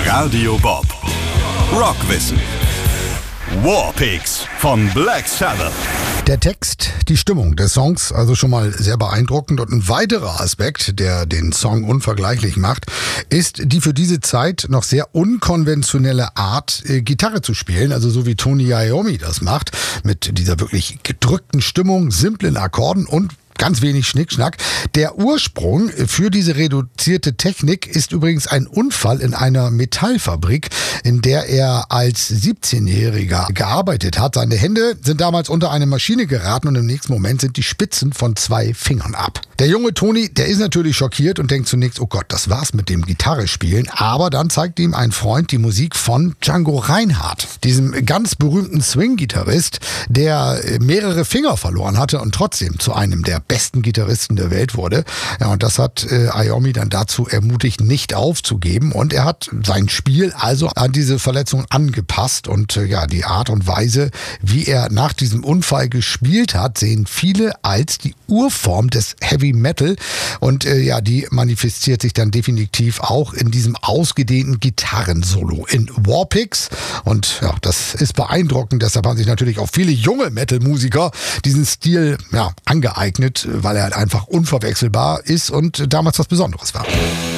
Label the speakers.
Speaker 1: Radio Bob. Rockwissen. Warpix von Black Sabbath.
Speaker 2: Der Text, die Stimmung des Songs, also schon mal sehr beeindruckend. Und ein weiterer Aspekt, der den Song unvergleichlich macht, ist die für diese Zeit noch sehr unkonventionelle Art, Gitarre zu spielen. Also so wie Tony Iommi das macht, mit dieser wirklich gedrückten Stimmung, simplen Akkorden und ganz wenig Schnickschnack. Der Ursprung für diese reduzierte Technik ist übrigens ein Unfall in einer Metallfabrik, in der er als 17-Jähriger gearbeitet hat. Seine Hände sind damals unter eine Maschine geraten und im nächsten Moment sind die Spitzen von 2 Fingern ab. Der junge Tony, der ist natürlich schockiert und denkt zunächst, oh Gott, das war's mit dem Gitarrespielen. Aber dann zeigt ihm ein Freund die Musik von Django Reinhardt, diesem ganz berühmten Swing-Gitarrist, der mehrere Finger verloren hatte und trotzdem zu einem der besten Gitarristen der Welt wurde. Ja, und das hat Iommi dann dazu ermutigt, nicht aufzugeben. Und er hat sein Spiel also an diese Verletzung angepasst. Und die Art und Weise, wie er nach diesem Unfall gespielt hat, sehen viele als die Urform des Heavy Metal. Und die manifestiert sich dann definitiv auch in diesem ausgedehnten Gitarrensolo in Warpix. Und ja, das ist beeindruckend. Deshalb haben sich natürlich auch viele junge Metal-Musiker diesen Stil angeeignet, weil er halt einfach unverwechselbar ist und damals was Besonderes war.